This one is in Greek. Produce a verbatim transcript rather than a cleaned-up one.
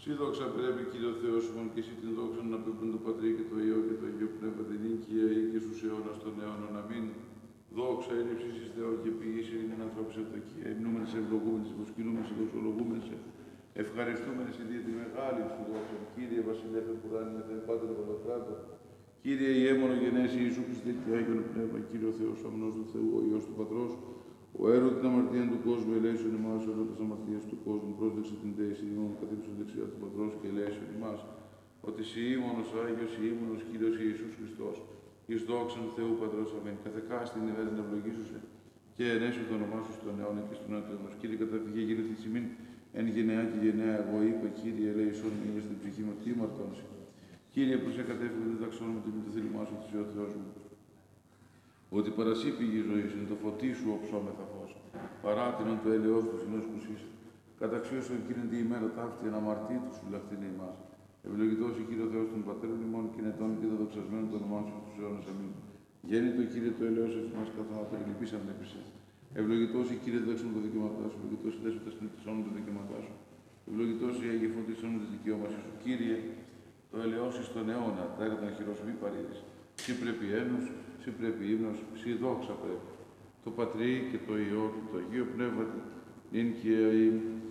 Συ δόξα πρέπει, Κύριε ο Θεός μου, και εσύ την δόξα να πέμπουν το Πατρί και το Υιό και το Αγίο Πνεύμα την νίκαια ή και στους αιώνας των αιώνων. Αμήν. Δόξα, έλλειψη εις Θεό και πηγής είναι ανθρώπους ευδοκία. Εμνούμενες, ευλογούμενες, υποσκυνούμενες, δοξολογούμενες, ευχαριστούμενες η δια τη μεγάλη σου δόξα. Κύριε Βασιλεύε Πουράνιε, Θεέ Πάτερ Παντοκράτο, Κύριε Ιέμονο Γενέση Ιησού Χριστέ και Άγιον Πνεύμα, Κύριε ο Θεός, ο αμνός του Θεού, ο Υιός του Πατρός, ο έρωτη την αμαρτία του κόσμου, ελέησον ημάς, ο έρωτας αμαρτίας του κόσμου, πρόσδεξε την τέηση ημών, κατήψε δεξιά του Πατρός και ελέησον ημάς, ότι σοι ήμονος Άγιος, σοι ήμονος Κύριος Ιησούς Χριστός, εις δόξαν Θεού Πατρός, αμήν. Καθεκάς την ημέρα να ευλογήσουσε και ενέσου το όνομά σου στον αιώνα και στον αιώνα. Κύριε, καταφυγέ γεννηθείς ημίν, εν γενεά και γενεά, εγώ είπα, Κύριε, ελέησον ημί στην ψυχή μου, τι μαρτώνεσαι. Κύριε, προς εκατέφυγε δεν ταξώνουμε την το θέλημά σου, της ο Θεός μου. Ότι παρασύ πηγή ζωή είναι το φωτί σου οψόμεθα φως. Παράτηνον το έλεος του συνός κουσής. Καταξίωσον Κύριε τη ημέρα ταύτη αναμαρτή του σου λαχτίνε ημάς. Ευλογητός η Κύριε ο Θεός των Πατέρων ημών και νετών και το δοξασμένο το όνομά σου στους αιώνας. Αμήν. Γέννητο Κύριε το έλεος εις μας καθόνα περιλυπήσαν έπεισε. Ευλογητός η Κύριε δόξαν το δικαιώματά σου. Ευλογητός η δέσποτα συνεχισόν το δικαιώματά σου. Ευλογητός η Αγία Φωτίσον το δικαιώματά σου. Κύριε, το έλεος εις τον αιώνα, τα έργα των χειρός μη παρήδης. Συ πρέπει ένος, συ πρέπει ύμνος, συ δόξα πρέπει. Το Πατρί και το Υιό και το Αγίο Πνεύμα, νυν και αΐ